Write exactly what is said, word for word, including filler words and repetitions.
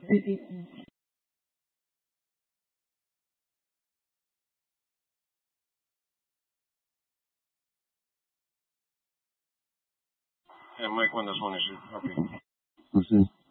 Yeah, Mike, when this one is okay. What's this?